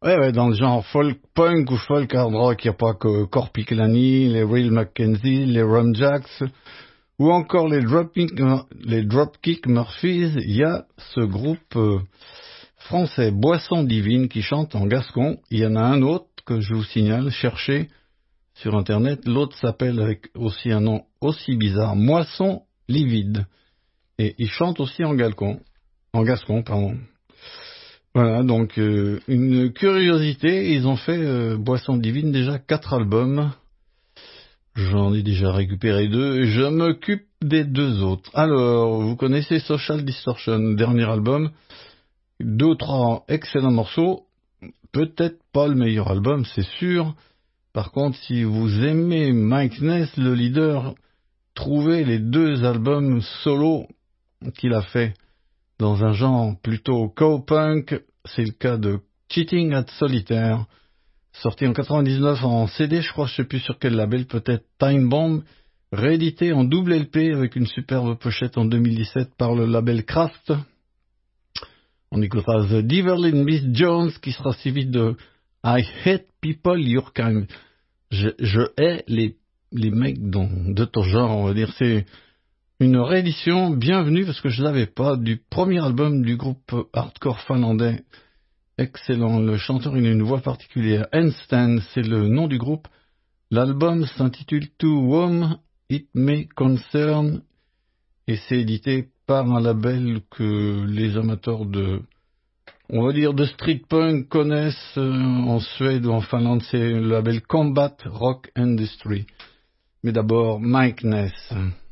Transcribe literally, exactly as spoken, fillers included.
Ouais, ouais, dans le genre folk punk ou folk hard rock, il n'y a pas que Corpiclani, les Real Mackenzie, les Rum Jacks, ou encore les Dropkick, les Dropkick Murphys. Il y a ce groupe euh, français Boisson Divine qui chante en gascon. Il y en a un autre que je vous signale, cherchez sur internet. L'autre s'appelle avec aussi un nom aussi bizarre, Moisson Livide. Et il chante aussi en galcon, en gascon, pardon. Voilà, donc euh, une curiosité, ils ont fait euh, Boisson Divine déjà quatre albums. J'en ai déjà récupéré deux, et je m'occupe des deux autres. Alors, vous connaissez Social Distortion, dernier album, deux ou trois excellents morceaux, peut-être pas le meilleur album, c'est sûr. Par contre, si vous aimez Mike Ness, le leader, trouvez les deux albums solo qu'il a fait dans un genre plutôt cowpunk. C'est le cas de Cheating at Solitaire, sorti en quatre-vingt-dix-neuf en C D, je crois, je sais plus sur quel label, peut-être Time Bomb, réédité en double L P avec une superbe pochette en deux mille dix-sept par le label Kraft. On écoutera The Devil in Miss Jones, qui sera suivi de I Hate People Your Kind. Je, je hais les, les mecs dont, de ton genre, on va dire. C'est une réédition bienvenue, parce que je l'avais pas, du premier album du groupe hardcore finlandais. Excellent, le chanteur il a une voix particulière. Handstand, c'est le nom du groupe. L'album s'intitule To Whom It May Concern et c'est édité par un label que les amateurs de, on va dire, de street punk connaissent en Suède ou en Finlande. C'est le label Combat Rock Industry. Mais d'abord, Mike Ness.